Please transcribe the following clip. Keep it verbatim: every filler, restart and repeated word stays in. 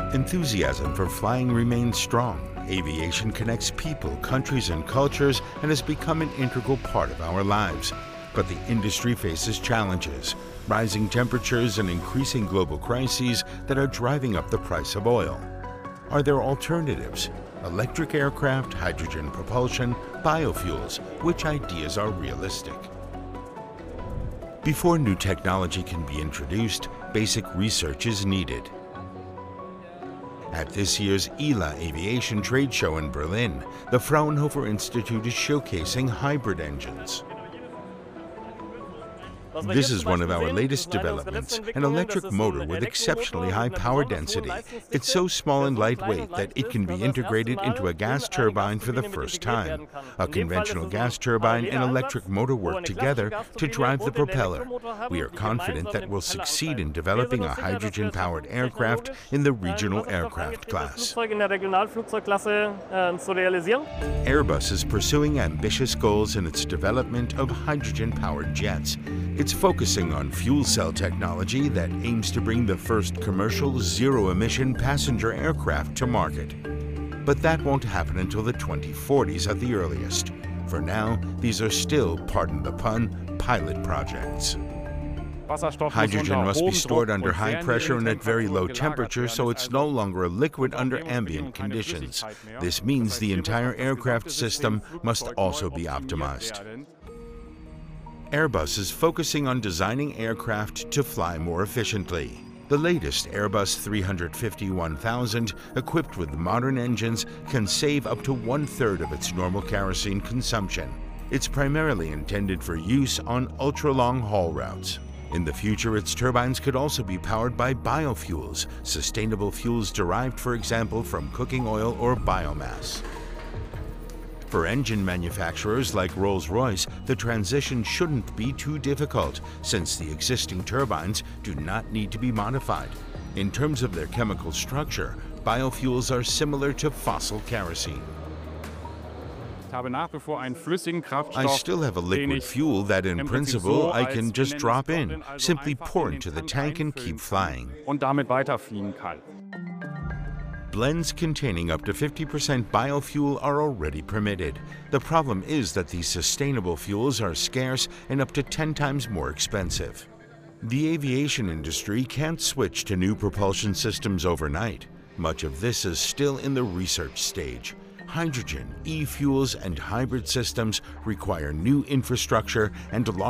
Enthusiasm for flying remains strong. Aviation connects people, countries, and cultures and has become an integral part of our lives. But the industry faces challenges, rising temperatures and increasing global crises that are driving up the price of oil. Are there alternatives? Electric aircraft, hydrogen propulsion, biofuels, which ideas are realistic? Before new technology can be introduced, basic research is needed. At this year's I L A Aviation Trade Show in Berlin, the Fraunhofer Institute is showcasing hybrid engines. This is one of our latest developments, an electric motor with exceptionally high power density. It's so small and lightweight that it can be integrated into a gas turbine for the first time. A conventional gas turbine and electric motor work together to drive the propeller. We are confident that we'll succeed in developing a hydrogen-powered aircraft in the regional aircraft class. Airbus is pursuing ambitious goals in its development of hydrogen-powered jets. It's focusing on fuel cell technology that aims to bring the first commercial zero-emission passenger aircraft to market. But that won't happen until the twenty forties at the earliest. For now, these are still, pardon the pun, pilot projects. Hydrogen must be stored under high pressure and at very low temperature, so it's no longer a liquid under ambient conditions. This means the entire aircraft system must also be optimized. Airbus is focusing on designing aircraft to fly more efficiently. The latest Airbus three fifty one thousand, equipped with modern engines, can save up to one-third of its normal kerosene consumption. It's primarily intended for use on ultra-long haul routes. In the future, its turbines could also be powered by biofuels, sustainable fuels derived, for example, from cooking oil or biomass. For engine manufacturers like Rolls-Royce, the transition shouldn't be too difficult, since the existing turbines do not need to be modified. In terms of their chemical structure, biofuels are similar to fossil kerosene. I still have a liquid fuel that, in principle, I can just drop in, simply pour into the tank and keep flying. Blends containing up to fifty percent biofuel are already permitted. The problem is that these sustainable fuels are scarce and up to ten times more expensive. The aviation industry can't switch to new propulsion systems overnight. Much of this is still in the research stage. Hydrogen, e-fuels, and hybrid systems require new infrastructure and large